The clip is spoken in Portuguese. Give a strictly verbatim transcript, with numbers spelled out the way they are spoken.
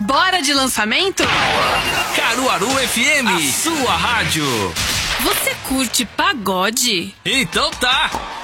Bora de lançamento? Caruaru F M, a sua rádio. Você curte pagode? Então tá!